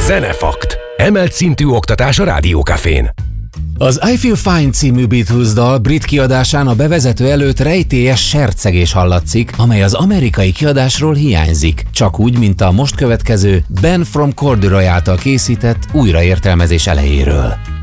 Zenefakt. Emelt szintű oktatás a Rádió Cafén. Az I Feel Fine című Beatles dal brit kiadásán a bevezető előtt rejtélyes sercegés hallatszik, amely az amerikai kiadásról hiányzik, csak úgy, mint a most következő Ben from Corduroy által készített újraértelmezés elejéről.